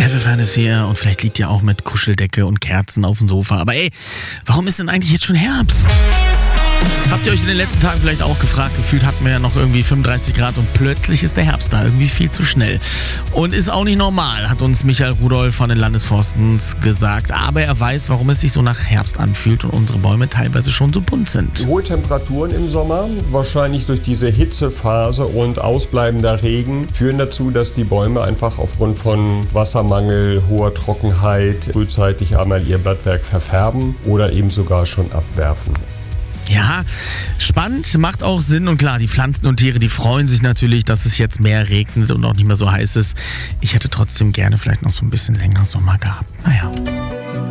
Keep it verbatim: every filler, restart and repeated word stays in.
Pfeifefan ist hier und vielleicht liegt ihr auch mit Kuscheldecke und Kerzen auf dem Sofa. Aber ey, warum ist denn eigentlich jetzt schon Herbst? Habt ihr euch in den letzten Tagen vielleicht auch gefragt, gefühlt hatten wir ja noch irgendwie fünfunddreißig Grad und plötzlich ist der Herbst da, irgendwie viel zu schnell. Und ist auch nicht normal, hat uns Michael Rudolph von den Landesforstens gesagt. Aber er weiß, warum es sich so nach Herbst anfühlt und unsere Bäume teilweise schon so bunt sind. Hohe Temperaturen im Sommer, wahrscheinlich durch diese Hitzephase und ausbleibender Regen, führen dazu, dass die Bäume einfach aufgrund von Wassermangel, hoher Trockenheit frühzeitig einmal ihr Blattwerk verfärben oder eben sogar schon abwerfen. Ja, spannend, macht auch Sinn und klar, die Pflanzen und Tiere, die freuen sich natürlich, dass es jetzt mehr regnet und auch nicht mehr so heiß ist. Ich hätte trotzdem gerne vielleicht noch so ein bisschen länger Sommer gehabt. Naja.